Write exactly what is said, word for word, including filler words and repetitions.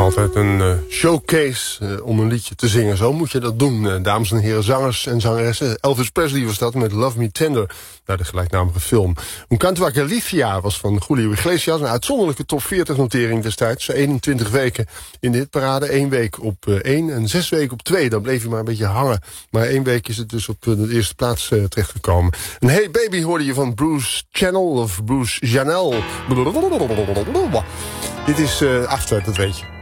altijd een uh, showcase uh, om een liedje te zingen. Zo moet je dat doen, uh, dames en heren zangers en zangeressen. Elvis Presley was dat met Love Me Tender, naar de gelijknamige film. Un Canto a Galicia was van Julio Iglesias, een uitzonderlijke top veertig notering destijds. eenentwintig weken in de hitparade, één week op uh, één en zes weken op twee. Dan bleef hij maar een beetje hangen. Maar één week is het dus op uh, de eerste plaats uh, terechtgekomen. En Hey Baby hoorde je van Bruce Channel of Bruce Janel. Dit is uh, After, dat weet je.